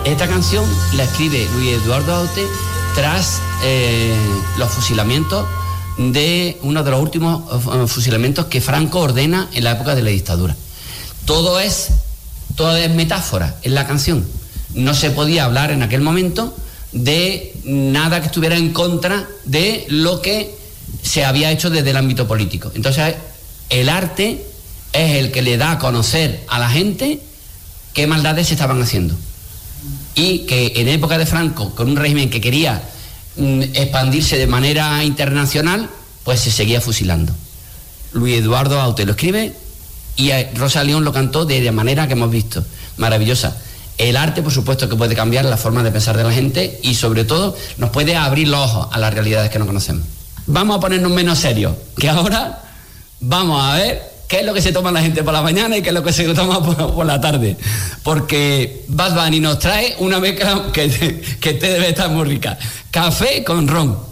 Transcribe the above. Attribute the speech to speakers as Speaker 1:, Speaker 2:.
Speaker 1: Esta canción la escribe Luis Eduardo Aute tras los fusilamientos de uno de los últimos fusilamientos que Franco ordena en la época de la dictadura. Todo es metáfora en la canción. No se podía hablar en aquel momento de nada que estuviera en contra de lo que se había hecho desde el ámbito político. Entonces, el arte es el que le da a conocer a la gente qué maldades se estaban haciendo. Y que en época de Franco, con un régimen que quería expandirse de manera internacional, pues se seguía fusilando. Luis Eduardo Aute lo escribe y Rosa León lo cantó de la manera que hemos visto, maravillosa. El arte, por supuesto, que puede cambiar la forma de pensar de la gente y, sobre todo, nos puede abrir los ojos a las realidades que no conocemos. Vamos a ponernos menos serios, que ahora vamos a ver qué es lo que se toma la gente por la mañana y qué es lo que se toma por la tarde. Porque Bad Bunny nos trae una mezcla que debe estar muy rica. Café con ron.